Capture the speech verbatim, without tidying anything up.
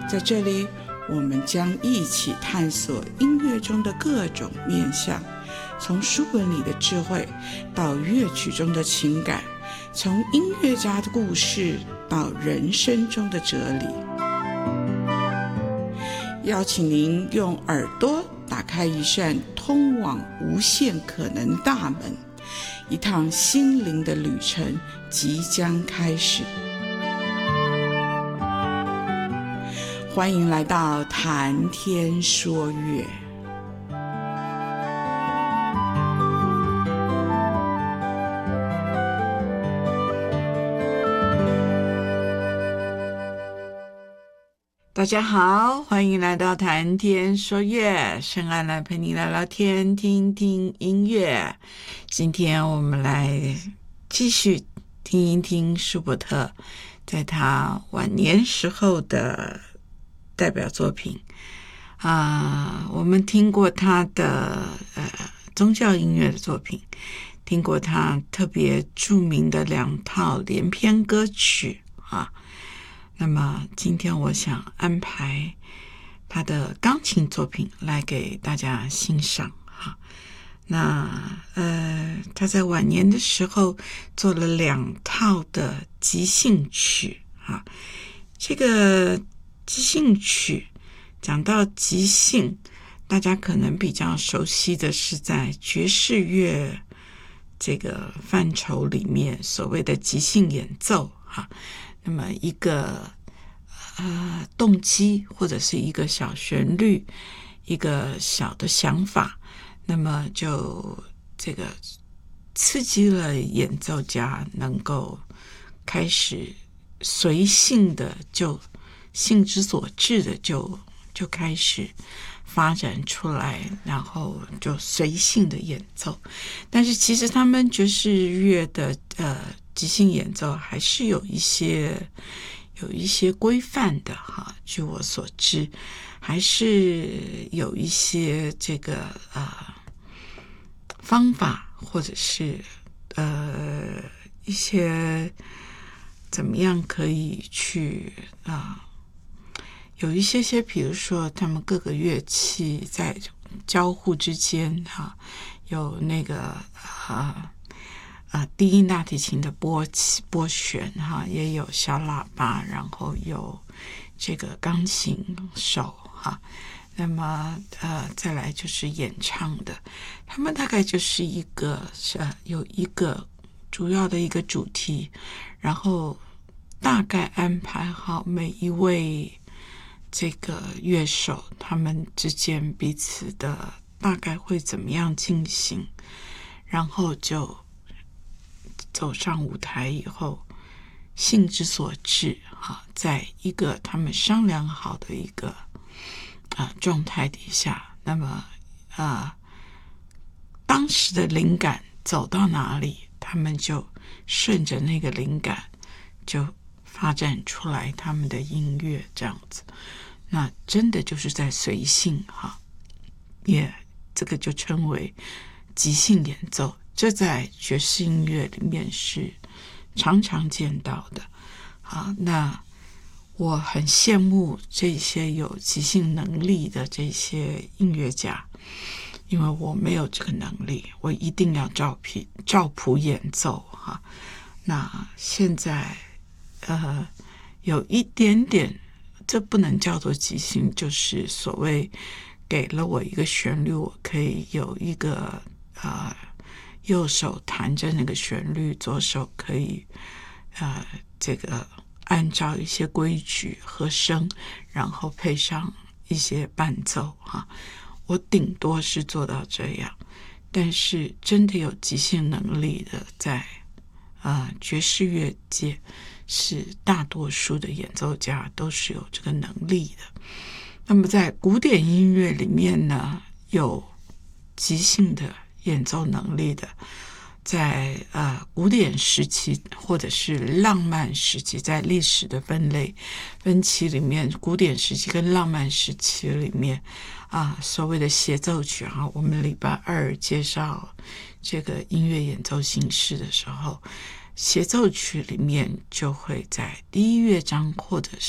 在这里，我们将一起探索音乐中的各种面向，从书本里的智慧到乐曲中的情感，从音乐家的故事到人生中的哲理。邀请您用耳朵打开一扇通往无限可能大门，一趟心灵的旅程即将开始。欢迎来到谈天说乐。大家好，欢迎来到谈天说乐，圣安来陪你聊聊天，听听音乐。今天我们来继续听一听舒伯特在他晚年时候的代表作品啊、呃，我们听过他的呃宗教音乐的作品，听过他特别著名的两套连篇歌曲啊。那么今天我想安排他的钢琴作品来给大家欣赏哈。那呃，他在晚年的时候做了两套的即兴曲哈。这个即兴曲讲到即兴，大家可能比较熟悉的是在爵士乐这个范畴里面所谓的即兴演奏哈。那么一个呃动机或者是一个小旋律，一个小的想法，那么就这个刺激了演奏家能够开始随性的就兴之所至的就就开始发展出来，然后就随性的演奏。但是其实他们爵士乐的呃即兴演奏还是有一些有一些规范的哈，据我所知，还是有一些这个呃方法，或者是呃一些怎么样可以去啊、呃，有一些些，比如说他们各个乐器在交互之间哈，有那个啊。啊、呃，低音大提琴的拨拨弦哈，也有小喇叭，然后有这个钢琴手哈，那么呃，再来就是演唱的，他们大概就是一个呃有一个主要的一个主题，然后大概安排好每一位这个乐手他们之间彼此的大概会怎么样进行，然后就走上舞台以后，兴之所至哈，在一个他们商量好的一个啊、呃、状态底下，那么啊、呃、当时的灵感走到哪里，他们就顺着那个灵感就发展出来他们的音乐这样子。那真的就是在随性哈，也这个就称为即兴演奏。这在爵士音乐里面是常常见到的。好，那我很羡慕这些有即兴能力的这些音乐家，因为我没有这个能力，我一定要照谱照谱演奏哈。那现在呃有一点点，这不能叫做即兴，就是所谓给了我一个旋律，我可以有一个呃。右手弹着那个旋律，左手可以呃这个按照一些规矩和声，然后配上一些伴奏哈。我顶多是做到这样，但是真的有即兴能力的，在呃爵士乐界是大多数的演奏家都是有这个能力的。那么在古典音乐里面呢，有即兴的演奏能力的，在呃古典时期或者是浪漫时期，在历史的分类分期里面，古典时期跟浪漫时期里面啊，所谓的协奏曲哈，我们礼拜二介绍这个音乐演奏形式的时候，协奏曲里面就会在第一乐章或者